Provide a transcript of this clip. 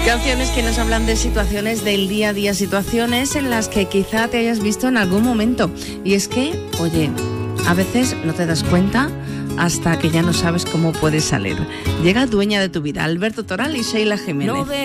Canciones que nos hablan de situaciones del día a día, situaciones en las que quizá te hayas visto en algún momento. Y es que, oye, a veces no te das cuenta hasta que ya no sabes cómo puedes salir. Llega Dueña de tu vida, Alberto Toral y Sheila Jiménez.